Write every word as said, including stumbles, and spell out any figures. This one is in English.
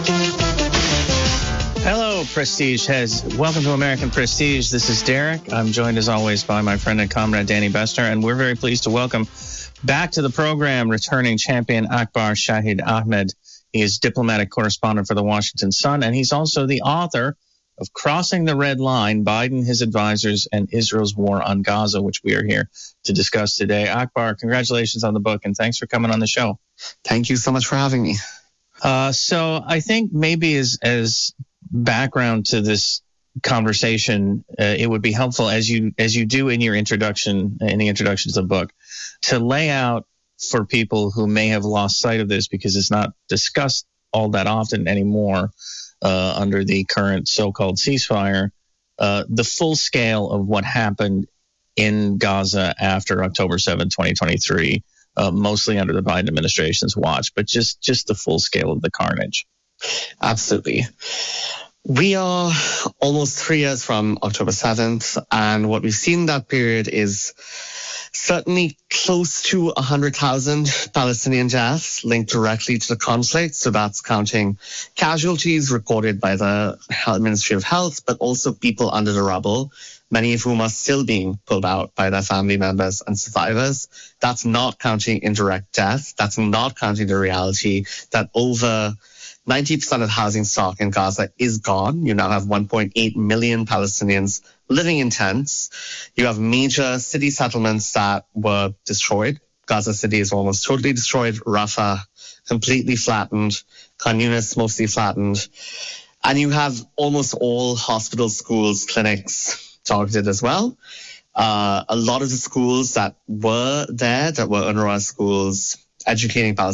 Hello, Prestige heads. Welcome to American Prestige. This is Derek. I'm joined, as always, by my friend and comrade, Danny Bester, and we're very pleased to welcome back to the program returning champion Akbar Shahid Ahmed. He is diplomatic correspondent for the Washington Sun, and he's also the author of Crossing the Red Line, Biden, His Advisors, and Israel's War on Gaza, which we are here to discuss today. Akbar, congratulations on the book, and thanks for coming on the show. Thank you so much for having me. Uh, so I think maybe as, as background to this conversation, uh, it would be helpful, as you as you do in your introduction, in the introduction to the book, to lay out for people who may have lost sight of this because it's not discussed all that often anymore uh, under the current so-called ceasefire, uh, the full scale of what happened in Gaza after October seventh, twenty twenty-three, uh, mostly under the Biden administration's watch, but just, just the full scale of the carnage. Absolutely. We are almost three years from October seventh, and what we've seen in that period is certainly close to one hundred thousand Palestinian deaths linked directly to the conflict. So that's counting casualties recorded by the Ministry of Health, but also people under the rubble, many of whom are still being pulled out by their family members and survivors. That's not counting indirect death. That's not counting the reality that over ninety percent of the housing stock in Gaza is gone. You now have one point eight million Palestinians living in tents. You have major city settlements that were destroyed. Gaza City is almost totally destroyed. Rafah completely flattened. Khan Yunis mostly flattened. And you have almost all hospitals, schools, clinics targeted as well. Uh, a lot of the schools that were there, that were UNRWA schools, educating Palestinians,